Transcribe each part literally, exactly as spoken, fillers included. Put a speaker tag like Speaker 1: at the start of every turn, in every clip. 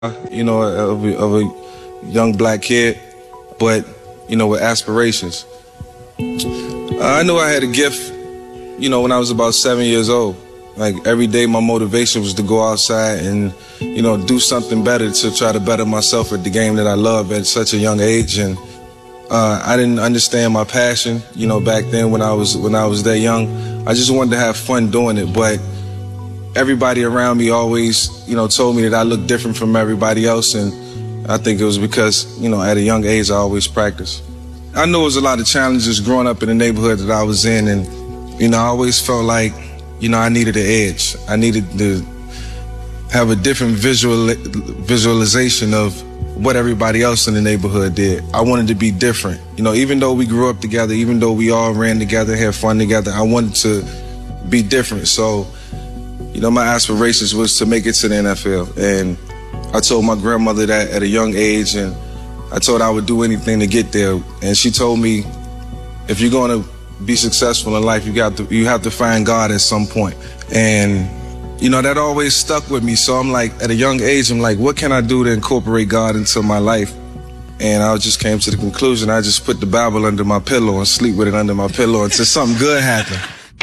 Speaker 1: you know, of a, of a young black kid, but, you know, with aspirations. Uh, I knew I had a gift, you know, when I was about seven years old. Like, every day my motivation was to go outside and, you know, do something better to try to better myself at the game that I love at such a young age. And uh, I didn't understand my passion, you know, back then when I was when I was that young. I just wanted to have fun doing it, but everybody around me always, you know, told me that I looked different from everybody else, and I think it was because, you know, at a young age I always practiced. I knew it was a lot of challenges growing up in the neighborhood that I was in, and, you know, I always felt like, you know, I needed an edge. I needed to have a different visual visualization of what everybody else in the neighborhood did. I wanted to be different. You know, even though we grew up together, even though we all ran together, had fun together, I wanted to be different. So, you know, my aspirations was to make it to the N F L. And I told my grandmother that at a young age, and I told her I would do anything to get there. And she told me, if you're going to be successful in life, you got to, you have to find God at some point. And, you know, that always stuck with me. So I'm like, at a young age, I'm like, what can I do to incorporate God into my life? And I just came to the conclusion, I just put the Bible under my pillow and sleep with it under my pillow until something good happened.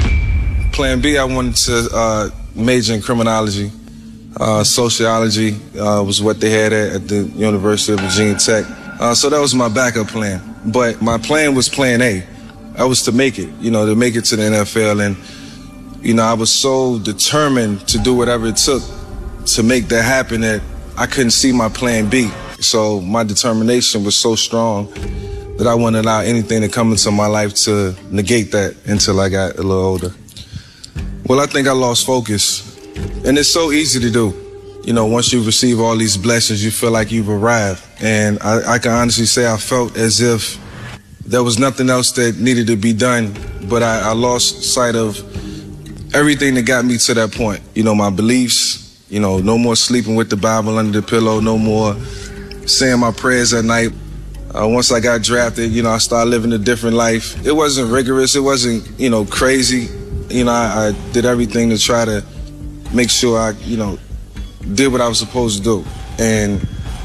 Speaker 1: Plan B, I wanted to uh, major in criminology. Uh, sociology uh, was what they had at, at the University of Virginia Tech. Uh, so that was my backup plan. But my plan was plan A. I was to make it, you know, to make it to the N F L. And, you know, I was so determined to do whatever it took to make that happen that I couldn't see my plan B. So my determination was so strong that I wouldn't allow anything to come into my life to negate that until I got a little older. Well, I think I lost focus. And it's so easy to do. You know, once you receive all these blessings, you feel like you've arrived. And I, I can honestly say I felt as if there was nothing else that needed to be done, but I, I lost sight of everything that got me to that point. You know, my beliefs, you know, no more sleeping with the Bible under the pillow, no more saying my prayers at night. Uh, once I got drafted, you know, I started living a different life. It wasn't rigorous. It wasn't, you know, crazy. You know, I, I did everything to try to make sure I, you know, did what I was supposed to do. And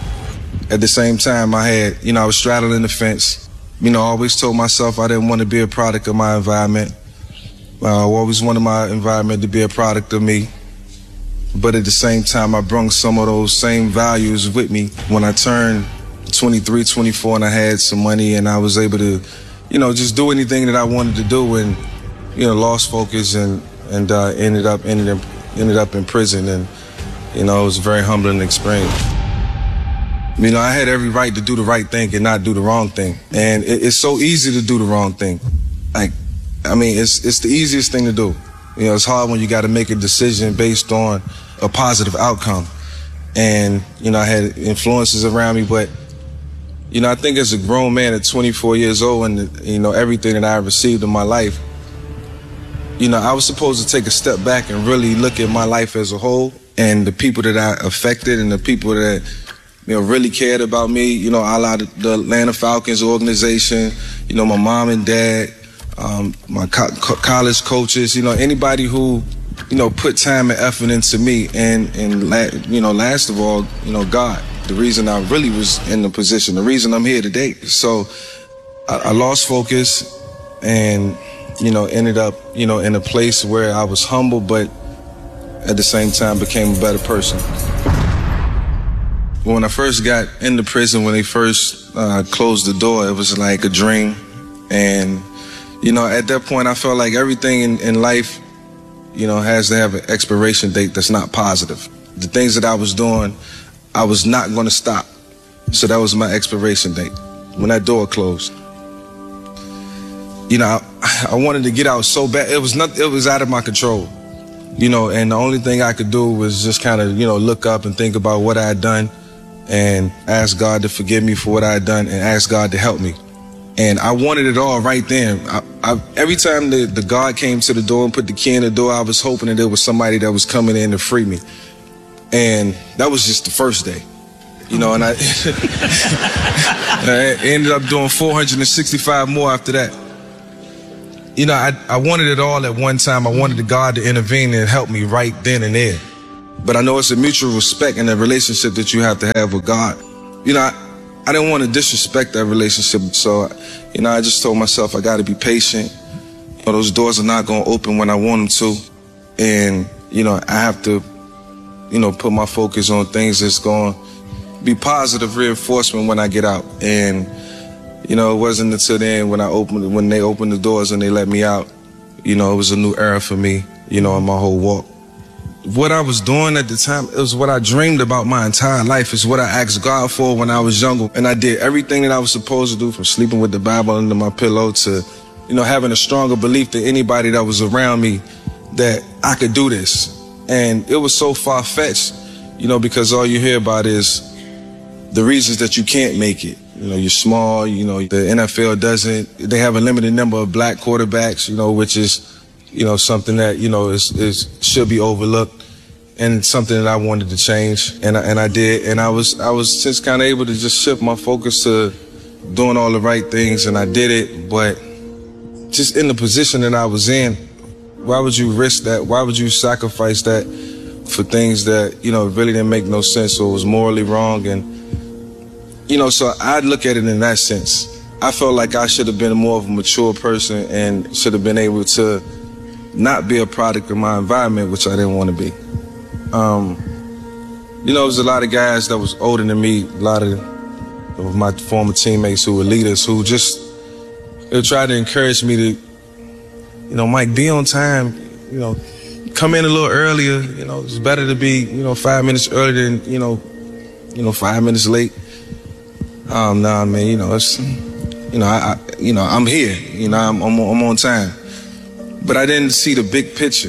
Speaker 1: at the same time, I had, you know, I was straddling the fence. You know, I always told myself I didn't want to be a product of my environment. Uh, I always wanted my environment to be a product of me. But at the same time, I brought some of those same values with me when I turned twenty-three, twenty-four, and I had some money, and I was able to, you know, just do anything that I wanted to do, and, you know, lost focus and, and uh, ended up ended up, ended up in prison. And, you know, it was a very humbling experience. You know, I had every right to do the right thing and not do the wrong thing. And it, it's so easy to do the wrong thing. Like, I mean, it's it's the easiest thing to do. You know, it's hard when you got to make a decision based on a positive outcome. And, you know, I had influences around me, but, you know, I think as a grown man at twenty-four years old and, you know, everything that I received in my life, you know, I was supposed to take a step back and really look at my life as a whole and the people that I affected and the people that, you know, really cared about me. You know, a lot of the Atlanta Falcons organization, you know, my mom and dad, um, my co co college coaches, you know, anybody who, you know, put time and effort into me. And, and la you know, last of all, you know, God, the reason I really was in the position, the reason I'm here today. So I, I lost focus and, you know, ended up, you know, in a place where I was humble, but at the same time became a better person. When I first got into prison, when they first uh, closed the door, it was like a dream. And, you know, at that point, I felt like everything in, in life, you know, has to have an expiration date that's not positive. The things that I was doing, I was not going to stop. So that was my expiration date when that door closed. You know, I, I wanted to get out so bad. It was not, it was out of my control. You know, and the only thing I could do was just kind of, you know, look up and think about what I had done and ask God to forgive me for what I had done and ask God to help me. And I wanted it all right then. I, I, every time the, the God came to the door and put the key in the door, I was hoping that there was somebody that was coming in to free me. And that was just the first day. You know, and I, I ended up doing four hundred sixty-five more after that. You know, I, I wanted it all at one time. I wanted God to intervene and help me right then and there. But I know it's a mutual respect in a relationship that you have to have with God. You know, I, I didn't want to disrespect that relationship. So, you know, I just told myself I got to be patient. You know, those doors are not going to open when I want them to. And, you know, I have to, you know, put my focus on things that's going to be positive reinforcement when I get out. And, you know, it wasn't until then when I opened, when they opened the doors and they let me out, you know, it was a new era for me, you know, in my whole walk. What I was doing at the time, it was what I dreamed about my entire life. It's what I asked God for when I was younger. And I did everything that I was supposed to do, from sleeping with the Bible under my pillow to, you know, having a stronger belief than anybody that was around me that I could do this. And it was so far-fetched, you know, because all you hear about is the reasons that you can't make it. You know, you're small, you know, the N F L doesn't, they have a limited number of black quarterbacks, you know, which is, you know, something that, you know, is, is should be overlooked, and something that I wanted to change. And I, and I did. And I was, I was just kind of able to just shift my focus to doing all the right things, and I did it. But just in the position that I was in, why would you risk that? Why would you sacrifice that for things that, you know, really didn't make no sense or was morally wrong? And, you know, so I'd look at it in that sense. I felt like I should have been more of a mature person and should have been able to not be a product of my environment, which I didn't want to be. Um, you know, there was a lot of guys that was older than me, a lot of, of my former teammates who were leaders who just, they tried to encourage me to, you know, Mike, be on time, you know, come in a little earlier, you know, it's better to be, you know, five minutes earlier than, you know, you know, five minutes late. Um, nah, man, you know, it's, you know, I, I you know, I'm here, you know, I'm, I'm, I'm on time. But I didn't see the big picture.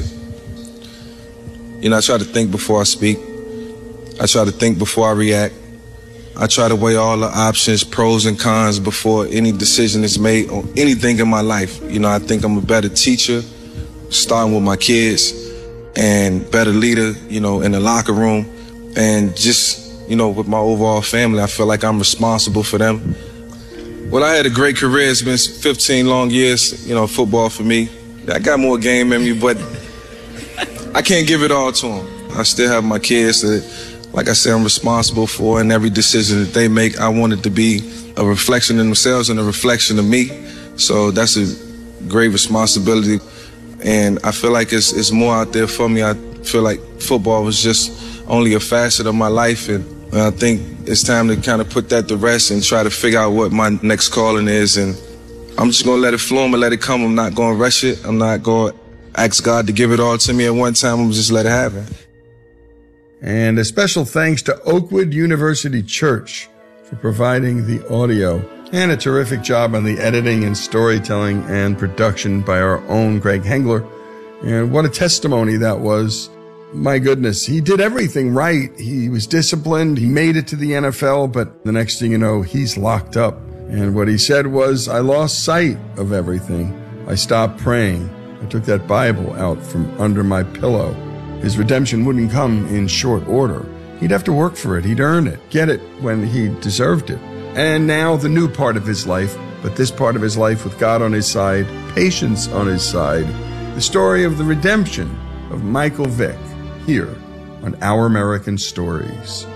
Speaker 1: You know, I try to think before I speak. I try to think before I react. I try to weigh all the options, pros and cons, before any decision is made on anything in my life. You know, I think I'm a better teacher, starting with my kids, and better leader, you know, in the locker room. And just, you know, with my overall family, I feel like I'm responsible for them. Well, I had a great career. It's been fifteen long years, you know, football for me. I got more game in me, but I can't give it all to them. I still have my kids that, like I said, I'm responsible for, and every decision that they make, I want it to be a reflection of themselves and a reflection of me. So that's a great responsibility, and I feel like it's, it's more out there for me. I feel like football was just only a facet of my life, and I think it's time to kind of put that to rest and try to figure out what my next calling is. And I'm just going to let it flow and let it come. I'm not going to rush it. I'm not going to ask God to give it all to me at one time. I'm just let it happen.
Speaker 2: And a special thanks to Oakwood University Church for providing the audio, and a terrific job on the editing and storytelling and production by our own Greg Hengler. And what a testimony that was. My goodness, he did everything right. He was disciplined. He made it to the N F L, but the next thing you know, he's locked up. And what he said was, I lost sight of everything. I stopped praying. I took that Bible out from under my pillow. His redemption wouldn't come in short order. He'd have to work for it. He'd earn it, get it when he deserved it. And now the new part of his life, but this part of his life with God on his side, patience on his side, the story of the redemption of Michael Vick, here on Our American Stories.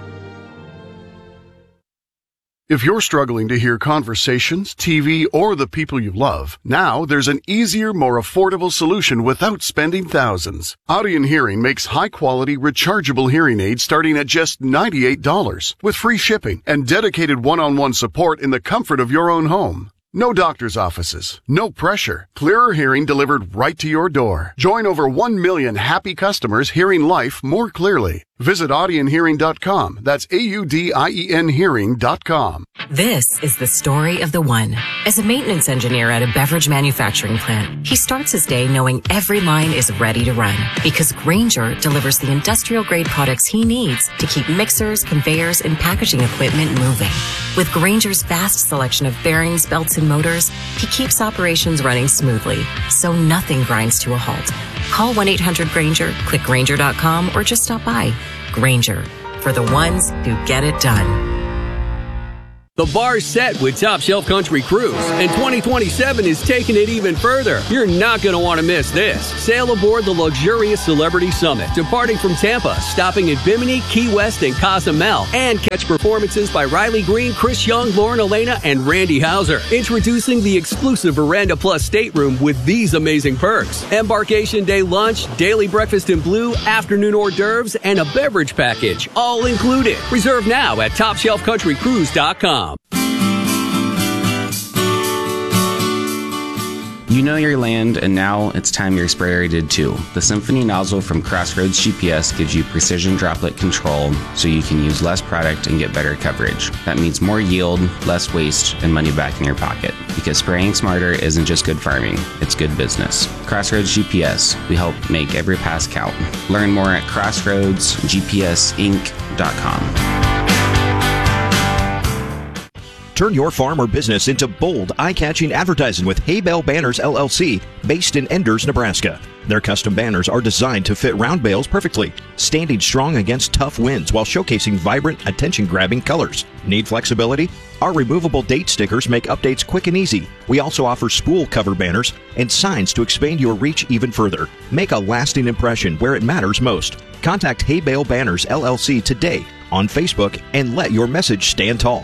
Speaker 3: If you're struggling to hear conversations, T V, or the people you love, now there's an easier, more affordable solution without spending thousands. Audien Hearing makes high-quality, rechargeable hearing aids starting at just ninety-eight dollars, with free shipping and dedicated one-on-one support in the comfort of your own home. No doctor's offices, no pressure. Clearer hearing delivered right to your door. Join over one million happy customers hearing life more clearly. Visit audien hearing dot com. That's A U D I E N hearing dot com.
Speaker 4: This is the story of the one. As a maintenance engineer at a beverage manufacturing plant, he starts his day knowing every line is ready to run, because Grainger delivers the industrial-grade products he needs to keep mixers, conveyors, and packaging equipment moving. With Grainger's vast selection of bearings, belts, and motors, he keeps operations running smoothly, so nothing grinds to a halt. Call one eight hundred Grainger, click Grainger dot com, or just stop by. Grainger, for the ones who get it done.
Speaker 5: The bar's set with Top Shelf Country Cruise, and twenty twenty-seven is taking it even further. You're not going to want to miss this. Sail aboard the luxurious Celebrity Summit, departing from Tampa, stopping at Bimini, Key West, and Cozumel, and catch performances by Riley Green, Chris Young, Lauren Elena, and Randy Hauser. Introducing the exclusive Veranda Plus stateroom with these amazing perks. Embarkation day lunch, daily breakfast in blue, afternoon hors d'oeuvres, and a beverage package, all included. Reserve now at top shelf country cruise dot com.
Speaker 6: You know your land, and now it's time your sprayer did too. The Symphony nozzle from Crossroads G P S gives you precision droplet control so you can use less product and get better coverage. That means more yield, less waste, and money back in your pocket. Because spraying smarter isn't just good farming, it's good business. Crossroads G P S, we help make every pass count. Learn more at crossroads g p s inc dot com.
Speaker 7: Turn your farm or business into bold, eye-catching advertising with Hay Bale Banners, L L C, based in Enders, Nebraska. Their custom banners are designed to fit round bales perfectly, standing strong against tough winds while showcasing vibrant, attention-grabbing colors. Need flexibility? Our removable date stickers make updates quick and easy. We also offer spool cover banners and signs to expand your reach even further. Make a lasting impression where it matters most. Contact Hay Bale Banners, L L C today on Facebook and let your message stand tall.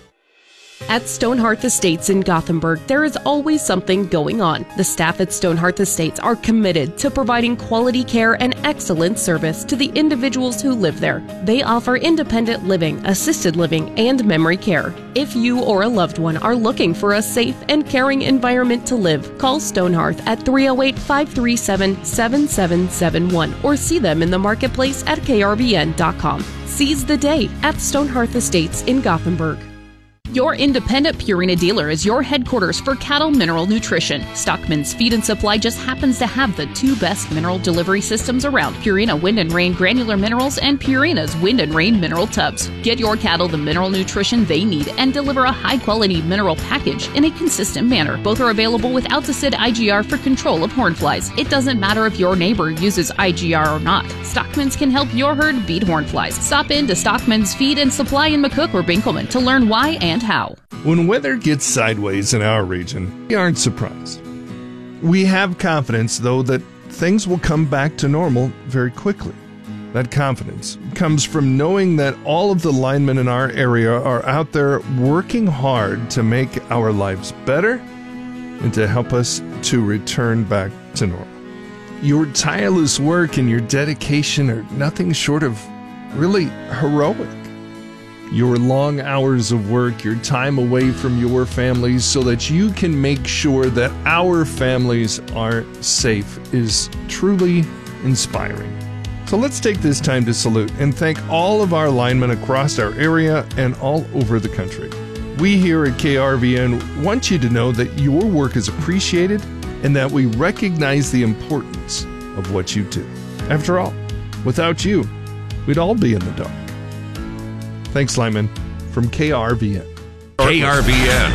Speaker 8: At Stonehearth Estates in Gothenburg, there is always something going on. The staff at Stonehearth Estates are committed to providing quality care and excellent service to the individuals who live there. They offer independent living, assisted living, and memory care. If you or a loved one are looking for a safe and caring environment to live, call Stonehearth at three oh eight, five three seven, seven seven seven one or see them in the marketplace at k r b n dot com. Seize the day at Stonehearth Estates in Gothenburg.
Speaker 9: Your independent Purina dealer is your headquarters for cattle mineral nutrition. Stockman's Feed and Supply just happens to have the two best mineral delivery systems around, Purina Wind and Rain Granular Minerals and Purina's Wind and Rain Mineral Tubs. Get your cattle the mineral nutrition they need and deliver a high-quality mineral package in a consistent manner. Both are available with Alticid I G R for control of horn flies. It doesn't matter if your neighbor uses I G R or not. Stockman's can help your herd beat horn flies. Stop in to Stockman's Feed and Supply in McCook or Binkelman to learn why and how.
Speaker 10: When weather gets sideways in our region, we aren't surprised. We have confidence, though, that things will come back to normal very quickly. That confidence comes from knowing that all of the linemen in our area are out there working hard to make our lives better and to help us to return back to normal. Your tireless work and your dedication are nothing short of really heroic. Your long hours of work, your time away from your families so that you can make sure that our families are safe is truly inspiring. So let's take this time to salute and thank all of our linemen across our area and all over the country. We here at K R V N want you to know that your work is appreciated and that we recognize the importance of what you do. After all, without you, we'd all be in the dark. Thanks, Lyman, from K R V N.
Speaker 11: K R V N.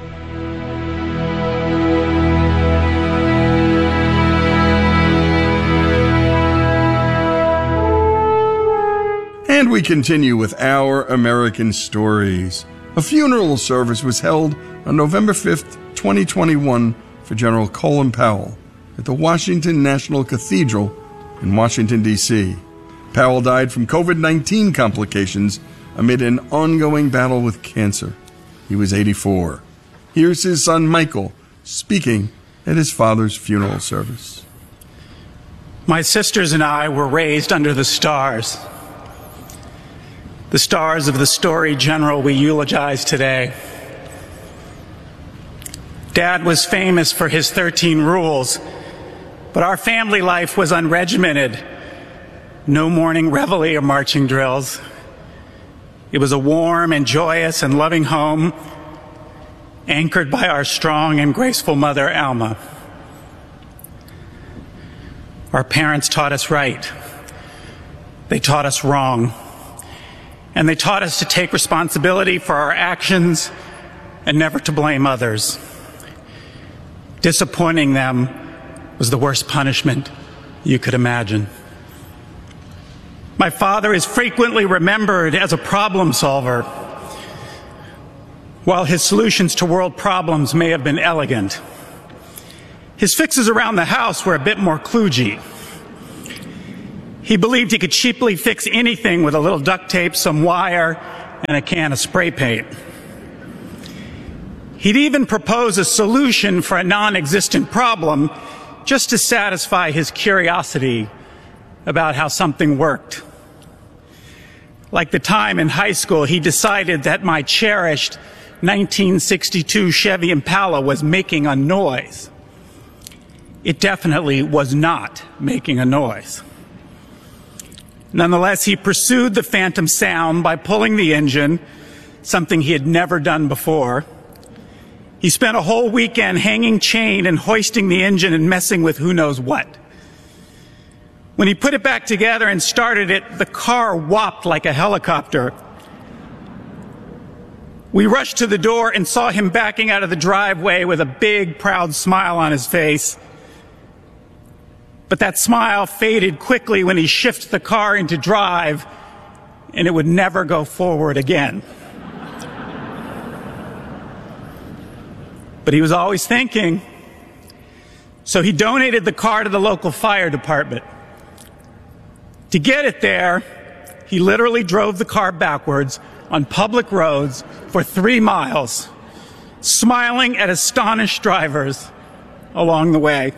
Speaker 2: And we continue with Our American Stories. A funeral service was held on November fifth, twenty twenty-one for General Colin Powell at the Washington National Cathedral in Washington, D C Powell died from covid nineteen complications amid an ongoing battle with cancer. He was eighty-four. Here's his son Michael speaking at his father's funeral service.
Speaker 12: My sisters and I were raised under the stars. The stars of the storied general we eulogize today. Dad was famous for his thirteen rules, but our family life was unregimented. No morning reveille or marching drills. It was a warm and joyous and loving home, anchored by our strong and graceful mother, Alma. Our parents taught us right. They taught us wrong. And they taught us to take responsibility for our actions and never to blame others. Disappointing them was the worst punishment you could imagine. My father is frequently remembered as a problem solver. While his solutions to world problems may have been elegant, his fixes around the house were a bit more kludgy. He believed he could cheaply fix anything with a little duct tape, some wire, and a can of spray paint. He'd even propose a solution for a non-existent problem just to satisfy his curiosity about how something worked. Like the time in high school he decided that my cherished nineteen sixty-two Chevy Impala was making a noise. It definitely was not making a noise. Nonetheless, he pursued the phantom sound by pulling the engine, something he had never done before. He spent a whole weekend hanging chain and hoisting the engine and messing with who knows what. When he put it back together and started it, the car whopped like a helicopter. We rushed to the door and saw him backing out of the driveway with a big, proud smile on his face. But that smile faded quickly when he shifted the car into drive, and it would never go forward again. But he was always thinking, so he donated the car to the local fire department. To get it there, he literally drove the car backwards on public roads for three miles, smiling at astonished drivers along the way.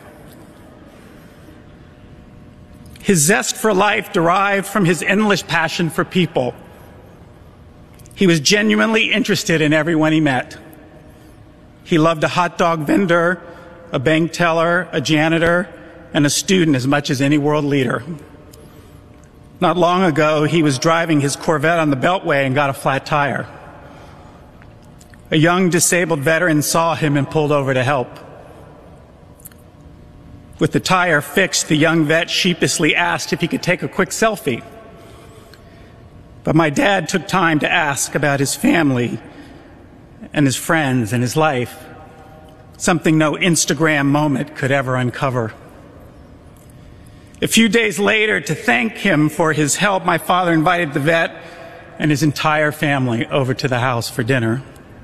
Speaker 12: His zest for life derived from his endless passion for people. He was genuinely interested in everyone he met. He loved a hot dog vendor, a bank teller, a janitor, and a student as much as any world leader. Not long ago, he was driving his Corvette on the Beltway and got a flat tire. A young disabled veteran saw him and pulled over to help. With the tire fixed, the young vet sheepishly asked if he could take a quick selfie. But my dad took time to ask about his family and his friends and his life, something no Instagram moment could ever uncover. A few days later, to thank him for his help, my father invited the vet and his entire family over to the house for dinner.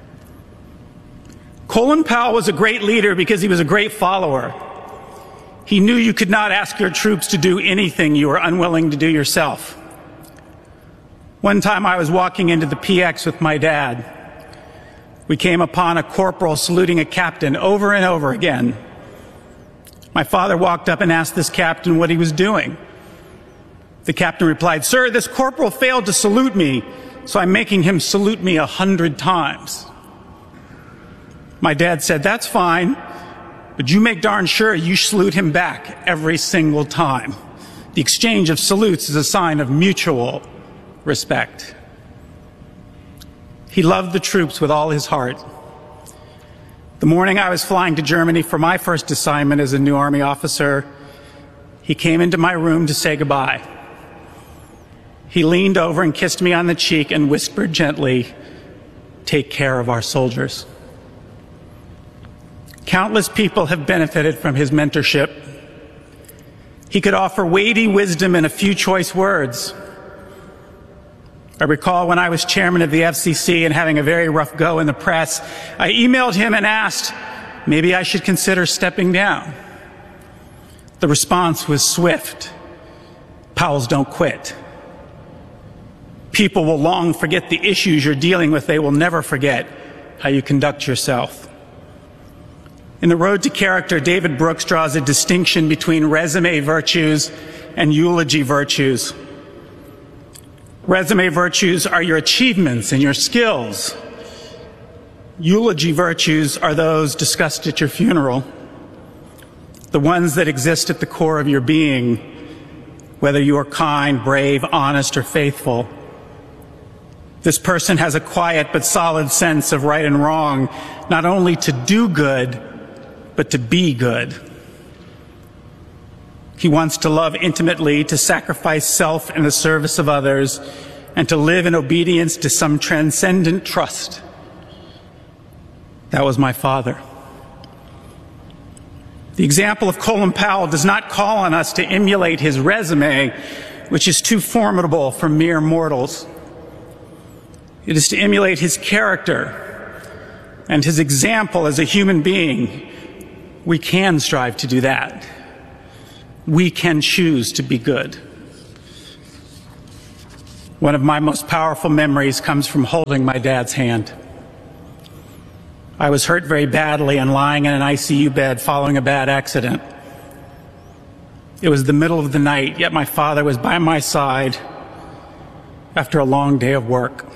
Speaker 12: Colin Powell was a great leader because he was a great follower. He knew you could not ask your troops to do anything you were unwilling to do yourself. One time I was walking into the P X with my dad. We came upon a corporal saluting a captain over and over again. My father walked up and asked this captain what he was doing. The captain replied, "Sir, this corporal failed to salute me, so I'm making him salute me a hundred times." My dad said, "That's fine, but you make darn sure you salute him back every single time. The exchange of salutes is a sign of mutual respect." He loved the troops with all his heart. The morning I was flying to Germany for my first assignment as a new Army officer, he came into my room to say goodbye. He leaned over and kissed me on the cheek and whispered gently, "Take care of our soldiers." Countless people have benefited from his mentorship. He could offer weighty wisdom in a few choice words. I recall when I was chairman of the F C C and having a very rough go in the press, I emailed him and asked, maybe I should consider stepping down. The response was swift. Powells don't quit. People will long forget the issues you're dealing with. They will never forget how you conduct yourself. In The Road to Character, David Brooks draws a distinction between resume virtues and eulogy virtues. Resume virtues are your achievements and your skills. Eulogy virtues are those discussed at your funeral, the ones that exist at the core of your being, whether you are kind, brave, honest, or faithful. This person has a quiet but solid sense of right and wrong, not only to do good, but to be good. He wants to love intimately, to sacrifice self in the service of others, and to live in obedience to some transcendent trust. That was my father. The example of Colin Powell does not call on us to emulate his resume, which is too formidable for mere mortals. It is to emulate his character, and his example as a human being, we can strive to do that. We can choose to be good. One of my most powerful memories comes from holding my dad's hand. I was hurt very badly and lying in an I C U bed following a bad accident. It was the middle of the night, yet my father was by my side after a long day of work.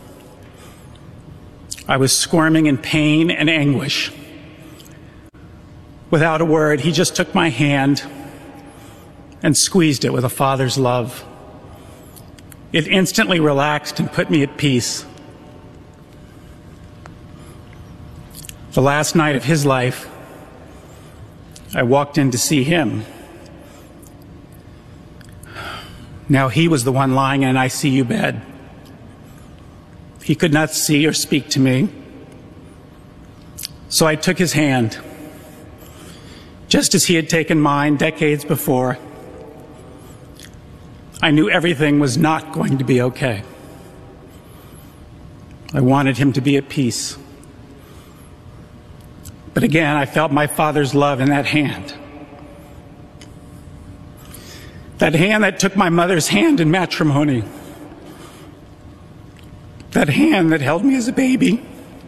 Speaker 12: I was squirming in pain and anguish. Without a word, he just took my hand and squeezed it with a father's love. It instantly relaxed and put me at peace. The last night of his life, I walked in to see him. Now he was the one lying in an I C U bed. He could not see or speak to me. So I took his hand, just as he had taken mine decades before. I knew everything was not going to be okay. I wanted him to be at peace. But again, I felt my father's love in that hand. That hand that took my mother's hand in matrimony. That hand that held me as a baby.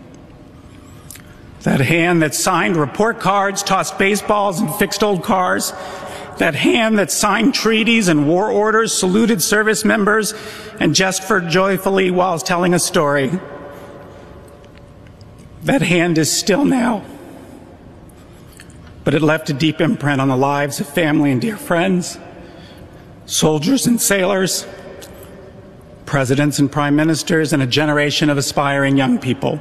Speaker 12: That hand that signed report cards, tossed baseballs, and fixed old cars. That hand that signed treaties and war orders, saluted service members, and gestured joyfully while telling a story. That hand is still now. But it left a deep imprint on the lives of family and dear friends, soldiers and sailors, presidents and prime ministers, and a generation of aspiring young people.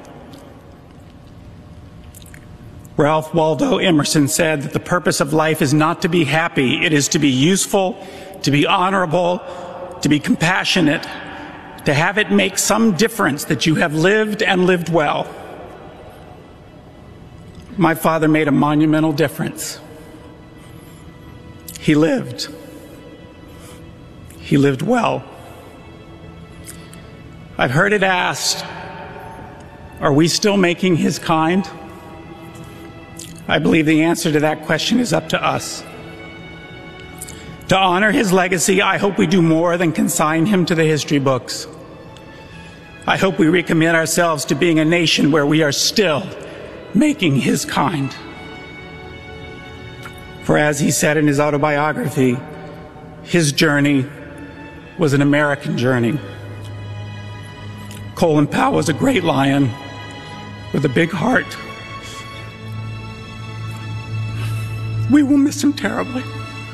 Speaker 12: Ralph Waldo Emerson said that the purpose of life is not to be happy, it is to be useful, to be honorable, to be compassionate, to have it make some difference that you have lived and lived well. My father made a monumental difference. He lived. He lived well. I've heard it asked, are we still making his kind? I believe the answer to that question is up to us. To honor his legacy, I hope we do more than consign him to the history books. I hope we recommit ourselves to being a nation where we are still making his kind. For as he said in his autobiography, his journey was an American journey. Colin Powell was a great lion with a big heart. We will miss him terribly.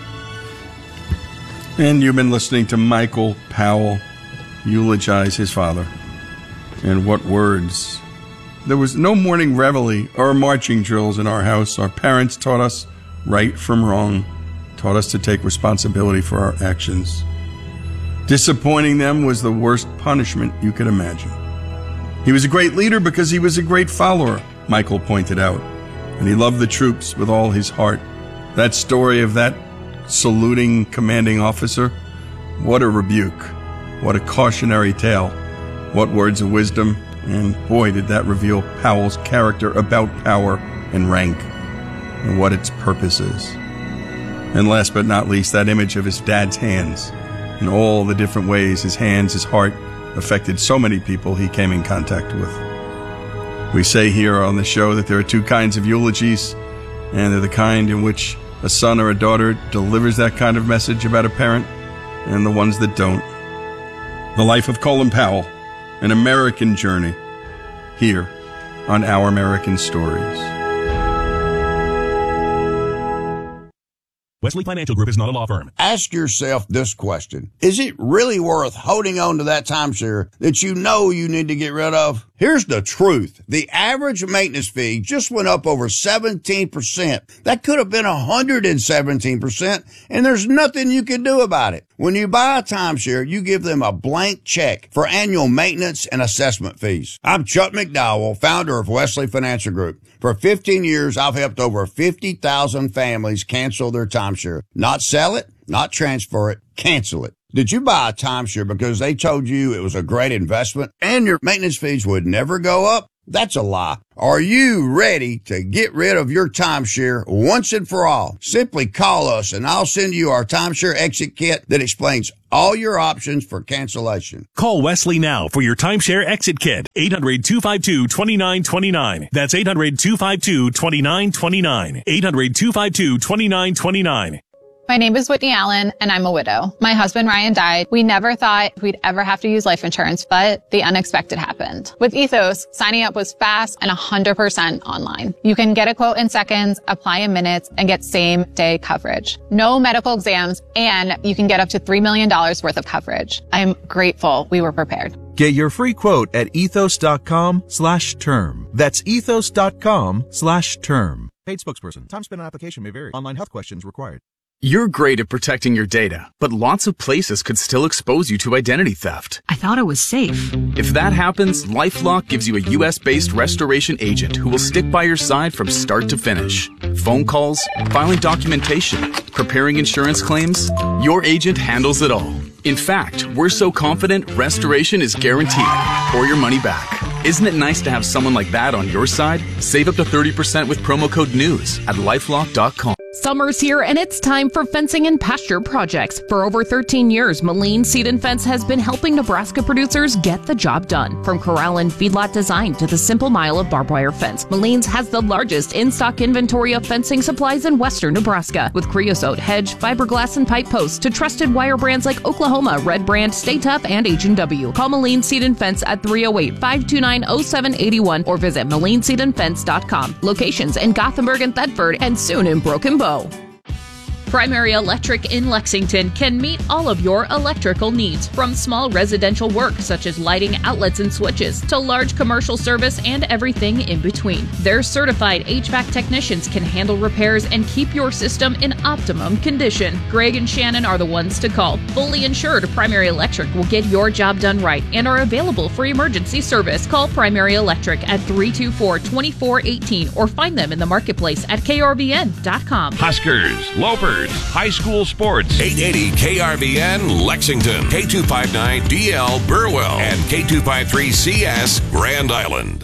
Speaker 2: And you've been listening to Michael Powell eulogize his father. And what words. There was no morning reveille or marching drills in our house. Our parents taught us right from wrong, taught us to take responsibility for our actions. Disappointing them was the worst punishment you could imagine. He was a great leader because he was a great follower, Michael pointed out, and he loved the troops with all his heart. That story of that saluting commanding officer, what a rebuke, what a cautionary tale, what words of wisdom, and boy did that reveal Powell's character about power and rank and what its purpose is. And last but not least, that image of his dad's hands and all the different ways his hands, his heart affected so many people he came in contact with. We say here on the show that there are two kinds of eulogies, and they're the kind in which a son or a daughter delivers that kind of message about a parent, and the ones that don't. The life of Colin Powell, an American journey, here on Our American Stories.
Speaker 11: Wesley Financial Group is not a law firm.
Speaker 13: Ask yourself this question. Is it really worth holding on to that timeshare that you know you need to get rid of? Here's the truth. The average maintenance fee just went up over seventeen percent. That could have been one hundred seventeen percent, and there's nothing you can do about it. When you buy a timeshare, you give them a blank check for annual maintenance and assessment fees. I'm Chuck McDowell, founder of Wesley Financial Group. For fifteen years, I've helped over fifty thousand families cancel their timeshare. Not sell it, not transfer it, cancel it. Did you buy a timeshare because they told you it was a great investment and your maintenance fees would never go up? That's a lie. Are you ready to get rid of your timeshare once and for all? Simply call us and I'll send you our timeshare exit kit that explains all your options for cancellation.
Speaker 11: Call Wesley now for your timeshare exit kit. eight hundred, two five two, two nine two nine. That's eight hundred, two five two, two nine two nine. eight hundred, two five two, two nine two nine.
Speaker 14: My name is Whitney Allen, and I'm a widow. My husband, Ryan, died. We never thought we'd ever have to use life insurance, but the unexpected happened. With Ethos, signing up was fast and one hundred percent online. You can get a quote in seconds, apply in minutes, and get same-day coverage. No medical exams, and you can get up to three million dollars worth of coverage. I'm grateful we were prepared.
Speaker 15: Get your free quote at ethos.com slash term. That's ethos.com slash term.
Speaker 16: Paid spokesperson. Time spent on application may vary. Online health questions required.
Speaker 17: You're great at protecting your data, but lots of places could still expose you to identity theft.
Speaker 18: I thought it was safe.
Speaker 17: If that happens, LifeLock gives you a U S-based restoration agent who will stick by your side from start to finish. Phone calls, filing documentation, preparing insurance claims, your agent handles it all. In fact, we're so confident restoration is guaranteed or your money back. Isn't it nice to have someone like that on your side? Save up to thirty percent with promo code NEWS at lifelock dot com.
Speaker 8: Summer's here and it's time for fencing and pasture projects. For over thirteen years, Moline Seed and Fence has been helping Nebraska producers get the job done. From corral and feedlot design to the simple mile of barbed wire fence, Moline's has the largest in-stock inventory of fencing supplies in western Nebraska. With creosote, hedge, fiberglass, and pipe posts to trusted wire brands like Oklahoma, Red Brand, Stay Tough, and H and W. Call Moline Seed and Fence at three oh eight, five two nine, oh seven eight one or visit moline seed and fence dot com. Locations in Gothenburg and Thetford and soon in Broken Bow.
Speaker 9: Primary Electric in Lexington can meet all of your electrical needs, from small residential work such as lighting, outlets, and switches, to large commercial service and everything in between. Their certified H V A C technicians can handle repairs and keep your system in optimum condition. Greg and Shannon are the ones to call. Fully insured, Primary Electric will get your job done right and are available for emergency service. Call Primary Electric at three two four, two four one eight or find them in the marketplace at K R V N dot com.
Speaker 19: Huskers, Lopers, high school sports. eight eighty K R V N Lexington, K two fifty-nine D L Burwell, and K two fifty-three C S Grand Island.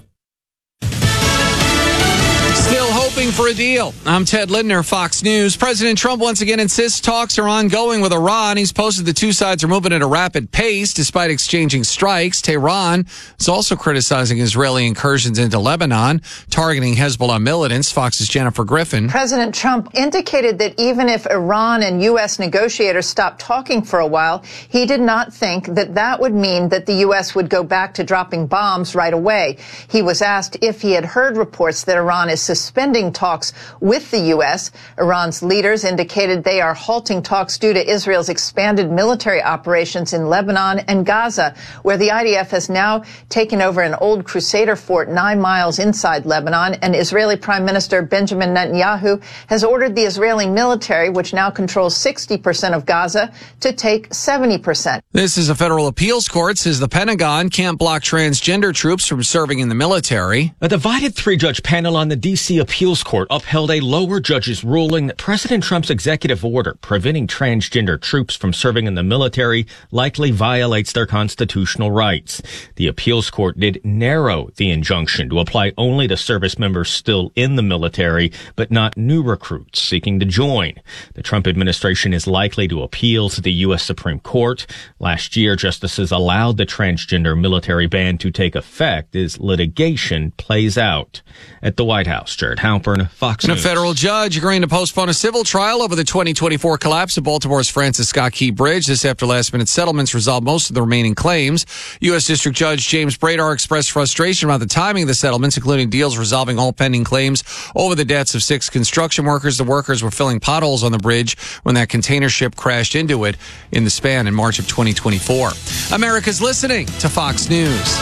Speaker 20: Still hoping for a deal. I'm Ted Lindner, Fox News. President Trump once again insists talks are ongoing with Iran. He's posted the two sides are moving at a rapid pace despite exchanging strikes. Tehran is also criticizing Israeli incursions into Lebanon, targeting Hezbollah militants. Fox's Jennifer Griffin.
Speaker 21: President Trump indicated that even if Iran and U S negotiators stopped talking for a while, he did not think that that would mean that the U S would go back to dropping bombs right away. He was asked if he had heard reports that Iran is suspending talks with the U S. Iran's leaders indicated they are halting talks due to Israel's expanded military operations in Lebanon and Gaza, where the I D F has now taken over an old Crusader fort nine miles inside Lebanon, and Israeli Prime Minister Benjamin Netanyahu has ordered the Israeli military, which now controls sixty percent of Gaza, to take seventy percent.
Speaker 20: This is a federal appeals court, says the Pentagon can't block transgender troops from serving in the military.
Speaker 22: A divided three-judge panel on the D C appeals court upheld a lower judge's ruling that President Trump's executive order preventing transgender troops from serving in the military likely violates their constitutional rights. The appeals court did narrow the injunction to apply only to service members still in the military, but not new recruits seeking to join. The Trump administration is likely to appeal to the U S Supreme Court. Last year, justices allowed the transgender military ban to take effect as litigation plays out. At the White House, Jared Halpern, Fox
Speaker 20: And
Speaker 22: News.
Speaker 20: a federal judge agreeing to postpone a civil trial over the twenty twenty-four collapse of Baltimore's Francis Scott Key Bridge. This after last-minute settlements resolved most of the remaining claims. U S District Judge James Bradar expressed frustration about the timing of the settlements, including deals resolving all pending claims over the deaths of six construction workers. The workers were filling potholes on the bridge when that container ship crashed into it in the span in March of twenty twenty-four. America's listening to Fox News.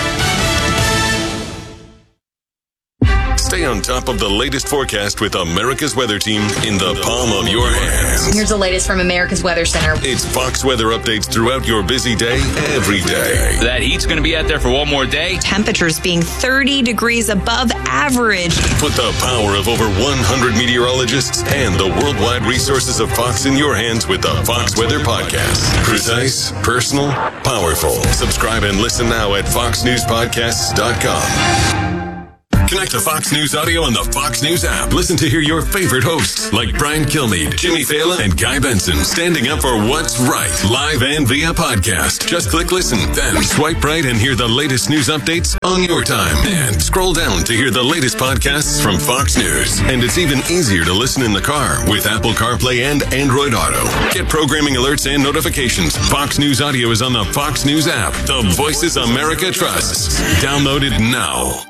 Speaker 19: Stay on top of the latest forecast with America's Weather Team in the palm of your hands.
Speaker 23: Here's the latest from America's Weather Center.
Speaker 19: It's Fox weather updates throughout your busy day, every day.
Speaker 24: That heat's going to be out there for one more day.
Speaker 23: Temperatures being thirty degrees above average.
Speaker 19: Put the power of over one hundred meteorologists and the worldwide resources of Fox in your hands with the Fox Weather Podcast. Precise, personal, powerful. Subscribe and listen now at fox news podcasts dot com. Connect to Fox News Audio on the Fox News app. Listen to hear your favorite hosts like Brian Kilmeade, Jimmy Fallon, and Guy Benson standing up for what's right, live and via podcast. Just click listen, then swipe right and hear the latest news updates on your time. And scroll down to hear the latest podcasts from Fox News. And it's even easier to listen in the car with Apple CarPlay and Android Auto. Get programming alerts and notifications. Fox News Audio is on the Fox News app. The Voices America trusts. Download it now.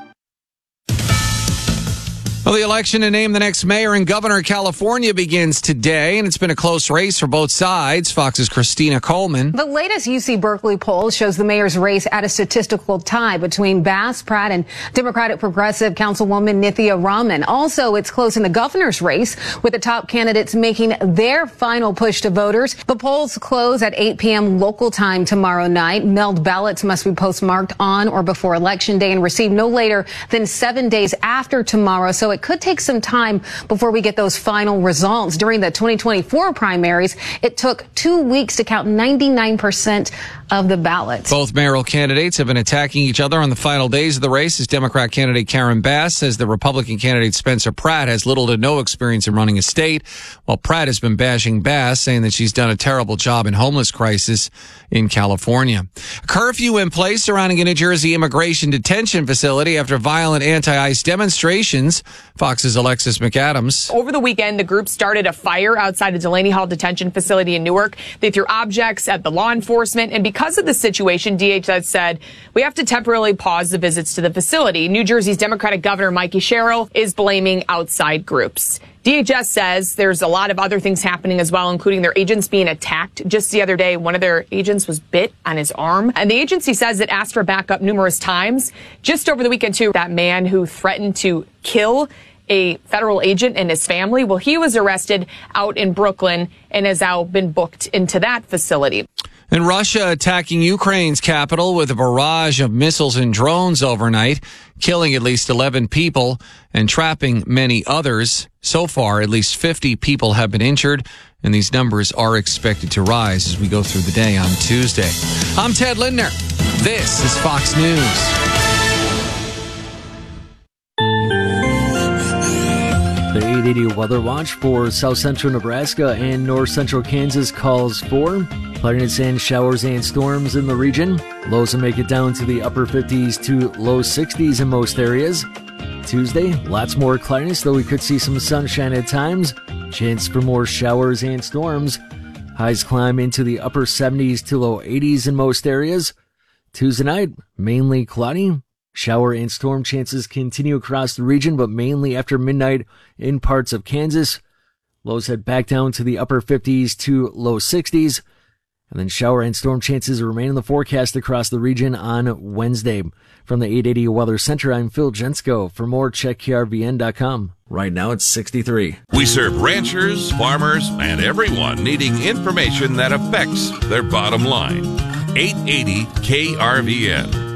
Speaker 20: Well, the election to name the next mayor and governor of California begins today, and it's been a close race for both sides. Fox's Christina Coleman.
Speaker 1: The latest U C Berkeley poll shows the mayor's race at a statistical tie between Bass Pratt and Democratic Progressive Councilwoman Nithya Raman. Also, it's close in the governor's race, with the top candidates making their final push to voters. The polls close at eight p.m. local time tomorrow night. Mailed ballots must be postmarked on or before Election Day and received no later than seven days after tomorrow. So it could take some time before we get those final results. During the twenty twenty-four primaries, it took two weeks to count ninety-nine percent of the ballots.
Speaker 20: Both mayoral candidates have been attacking each other on the final days of the race, as Democrat candidate Karen Bass says the Republican candidate Spencer Pratt has little to no experience in running a state, while Pratt has been bashing Bass, saying that she's done a terrible job in homeless crisis in California. A curfew in place surrounding a New Jersey immigration detention facility after violent anti-ICE demonstrations. Fox's Alexis McAdams.
Speaker 3: Over the weekend, the group started a fire outside a Delaney Hall detention facility in Newark. They threw objects at the law enforcement, and because of the situation, D H S said, we have to temporarily pause the visits to the facility. New Jersey's Democratic Governor Mikey Sherrill is blaming outside groups. D H S says there's a lot of other things happening as well, including their agents being attacked. Just the other day, one of their agents was bit on his arm, and the agency says it asked for backup numerous times. Just over the weekend, too, that man who threatened to kill a federal agent and his family, well, he was arrested out in Brooklyn and has now been booked into that facility.
Speaker 20: And Russia attacking Ukraine's capital with a barrage of missiles and drones overnight, killing at least eleven people and trapping many others. So far, at least fifty people have been injured, and these numbers are expected to rise as we go through the day on Tuesday. I'm Ted Lindner. This is Fox News.
Speaker 4: The eight eighty weather watch for south central Nebraska and north central Kansas calls for cloudiness and showers and storms in the region. Lows will make it down to the upper fifties to low sixties in most areas. Tuesday, lots more cloudiness, though we could see some sunshine at times. Chance for more showers and storms. Highs climb into the upper seventies to low eighties in most areas. Tuesday night, mainly cloudy. Shower and storm chances continue across the region, but mainly after midnight in parts of Kansas. Lows head back down to the upper fifties to low sixties. And then shower and storm chances remain in the forecast across the region on Wednesday. From the eight eighty Weather Center, I'm Phil Jensko. For more, check K R V N dot com. Right now it's sixty-three.
Speaker 19: We serve ranchers, farmers, and everyone needing information that affects their bottom line. eight eighty K R V N.